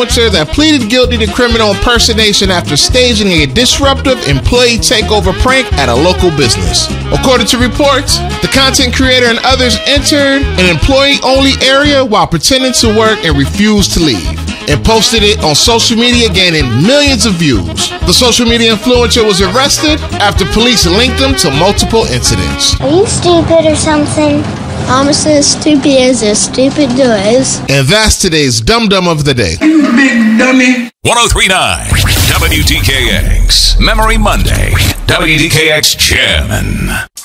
that pleaded guilty to criminal impersonation after staging a disruptive employee takeover prank at a local business. According to reports, the content creator and others entered an employee-only area while pretending to work and refused to leave, and posted it on social media, gaining millions of views. The social media influencer was arrested after police linked them to multiple incidents. Are you stupid or something? I'm as stupid as a stupid does. And that's today's Dum Dum of the Day. You big dummy. 103.9 WDKX. Memory Monday. WDKX Chairman.